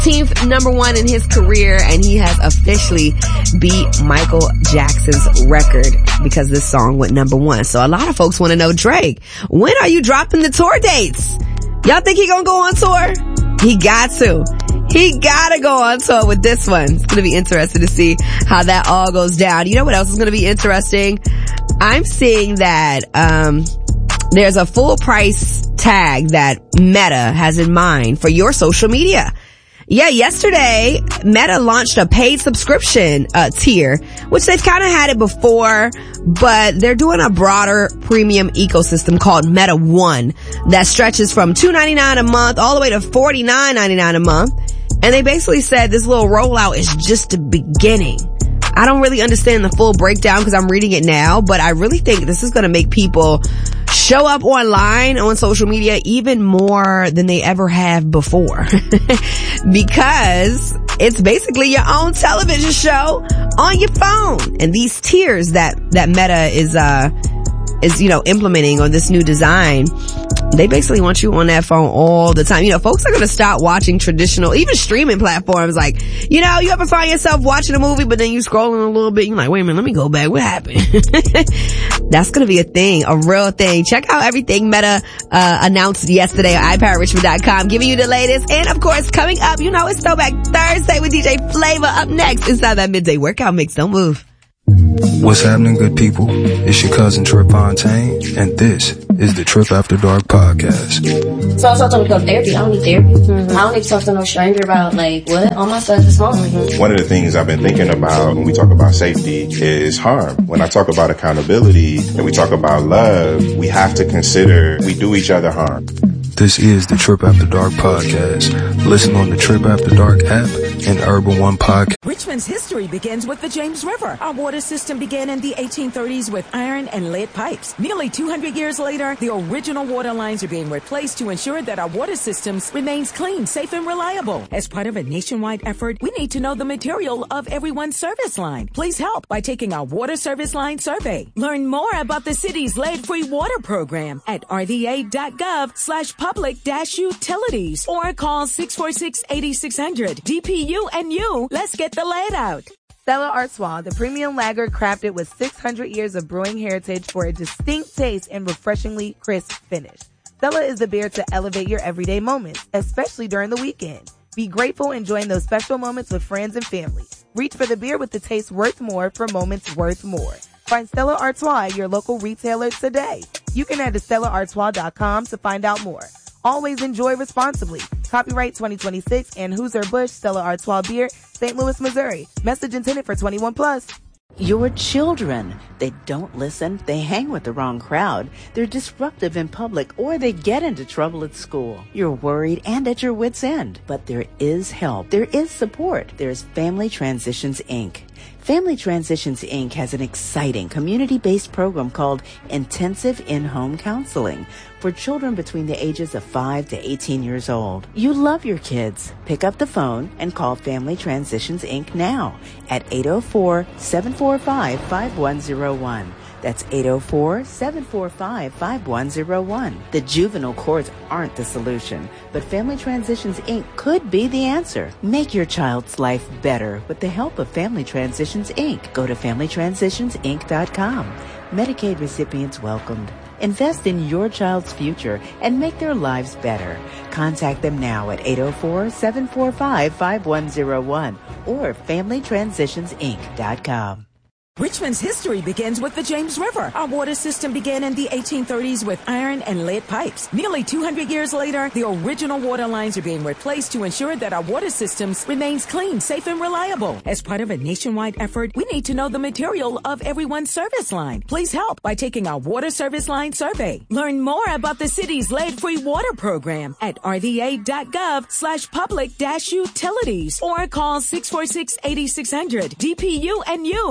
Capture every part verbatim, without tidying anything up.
fifteenth number one in his career, and he has officially beat Michael Jackson's record because this song went number one. So a lot of folks want to know, Drake, when are you dropping the tour dates? Y'all think he gonna go on tour? He got to. He gotta go on tour with this one. It's gonna be interesting to see how that all goes down. You know what else is gonna be interesting? I'm seeing that, um, there's a full price tag that Meta has in mind for your social media. Yeah, yesterday, Meta launched a paid subscription uh tier, which they've kind of had it before, but they're doing a broader premium ecosystem called Meta One that stretches from two ninety-nine a month all the way to forty-nine ninety-nine a month. And they basically said this little rollout is just the beginning. I don't really understand the full breakdown because I'm reading it now, but I really think this is going to make people show up online on social media even more than they ever have before. Because it's basically your own television show on your phone. And these tiers that, that Meta is, uh, is, you know, implementing on this new design, they basically want you on that phone all the time. You know, folks are going to stop watching traditional, even streaming platforms. Like, you know, you ever find yourself watching a movie, but then you scrolling a little bit. You're like, wait a minute, let me go back. What happened? That's going to be a thing, a real thing. Check out everything Meta uh announced yesterday on i pirate richmond dot com, giving you the latest. And of course, coming up, you know, it's Throwback Thursday with D J Flavor up next inside that midday workout mix. Don't move. What's happening, good people? It's your cousin Trip Fontaine, and this is the Trip After Dark podcast. So I was talking about therapy. I don't need therapy. Mm-hmm. I don't need to talk to no stranger about, like, what? All my stuff is small. Mm-hmm. One of the things I've been thinking about when we talk about safety is harm. When I talk about accountability and we talk about love, we have to consider we do each other harm. This is the Trip After Dark podcast. Listen on the Trip After Dark app and Urban One podcast. Richmond's history begins with the James River. Our water system began in the eighteen thirties with iron and lead pipes. Nearly two hundred years later, the original water lines are being replaced to ensure that our water systems remains clean, safe, and reliable. As part of a nationwide effort, we need to know the material of everyone's service line. Please help by taking our water service line survey. Learn more about the city's lead-free water program at r v a dot gov slash public dash utilities or call six four six, eight six zero zero. D P U and you, let's get the lead out. Stella Artois, the premium lager crafted with six hundred years of brewing heritage for a distinct taste and refreshingly crisp finish. Stella is the beer to elevate your everyday moments, especially during the weekend. Be grateful enjoying those special moments with friends and family. Reach for the beer with the taste worth more for moments worth more. Find Stella Artois at your local retailer today. You can head to stella artois dot com to find out more. Always enjoy responsibly. Copyright twenty twenty-six Anheuser-Busch Stella Artois Beer, Saint Louis, Missouri. Message intended for twenty-one plus. Your children, they don't listen, they hang with the wrong crowd, they're disruptive in public, or they get into trouble at school. You're worried and at your wit's end. But there is help. There is support. There's Family Transitions, Incorporated. Family Transitions, Incorporated has an exciting community-based program called Intensive In-Home Counseling for children between the ages of five to eighteen years old. You love your kids. Pick up the phone and call Family Transitions, Incorporated now at eight oh four, seven four five, five one oh one. That's eight oh four, seven four five, five one oh one. The juvenile courts aren't the solution, but Family Transitions, Incorporated could be the answer. Make your child's life better with the help of Family Transitions, Incorporated. Go to family transitions inc dot com. Medicaid recipients welcomed. Invest in your child's future and make their lives better. Contact them now at eight oh four, seven four five, five one oh one or family transitions inc dot com. Richmond's history begins with the James River. Our water system began in the eighteen thirties with iron and lead pipes. Nearly two hundred years later, the original water lines are being replaced to ensure that our water systems remains clean, safe, and reliable. As part of a nationwide effort, we need to know the material of everyone's service line. Please help by taking our water service line survey. Learn more about the city's lead-free water program at r v a dot gov slash public dash utilities or call six four six, eight six zero zero. D P U and you, let's get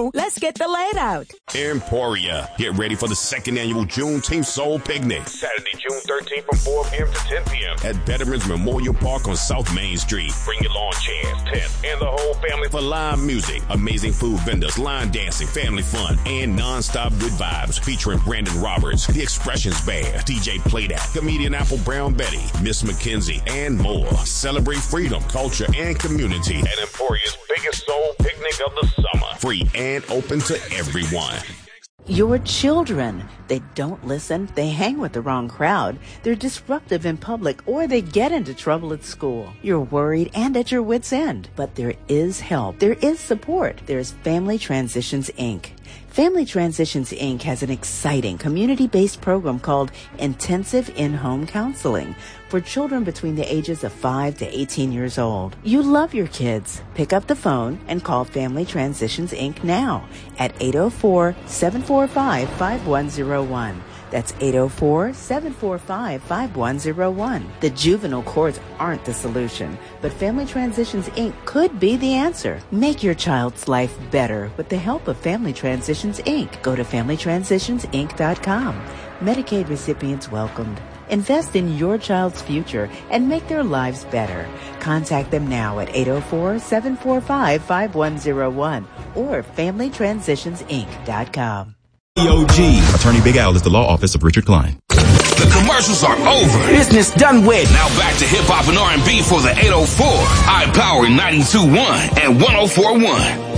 hit the laid out. Emporia. Get ready for the second annual Juneteenth Soul Picnic. Saturday, June thirteenth from four p.m. to ten p.m. at Veterans Memorial Park on South Main Street. Bring your lawn chairs, tent, and the whole family for live music, amazing food vendors, line dancing, family fun, and non-stop good vibes featuring Brandon Roberts, The Expressions Band, D J Playdat, comedian Apple Brown Betty, Miss McKenzie, and more. Celebrate freedom, culture, and community at Emporia's biggest soul picnic of the summer. Free and open to everyone. Your children, they don't listen, they hang with the wrong crowd, they're disruptive in public, or they get into trouble at school. You're worried and at your wit's end, but there is help. There is support. There's Family Transitions, Incorporated. Family Transitions, Incorporated has an exciting community-based program called Intensive In-Home Counseling for children between the ages of five to eighteen years old. You love your kids. Pick up the phone and call Family Transitions, Incorporated now at eight oh four, seven four five, five one oh one. That's eight oh four, seven four five, five one oh one. The juvenile courts aren't the solution, but Family Transitions, Incorporated could be the answer. Make your child's life better with the help of Family Transitions, Incorporated. Go to family transitions inc dot com. Medicaid recipients welcomed. Invest in your child's future and make their lives better. Contact them now at eight oh four, seven four five, five one oh one or family transitions inc dot com. E O G. Attorney Big Al is the law office of Richard Klein. The commercials are over. Business done with. Now back to hip hop and R and B for the eight oh four. High Power ninety-two point one and one oh four point one.